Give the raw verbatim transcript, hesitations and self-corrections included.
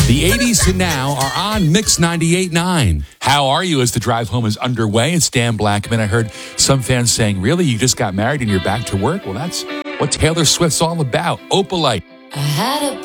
The eighties to now are on Mix ninety-eight point nine. How are you as the drive home is underway? It's Dan Blackman. I heard some fans saying, really, you just got married and you're back to work? Well, that's what Taylor Swift's all about. Opalite. I had a